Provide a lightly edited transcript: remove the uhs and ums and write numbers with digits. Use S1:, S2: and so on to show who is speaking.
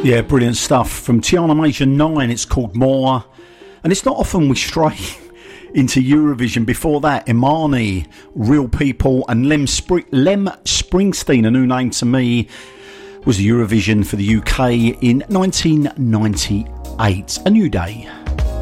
S1: Yeah, brilliant stuff from Tiana Major 9. It's called More, and it's not often we stray into Eurovision. Before that, Imani, Real People, and Lem Springsteen, a new name to me, was Eurovision for the UK in 1998. A New Day.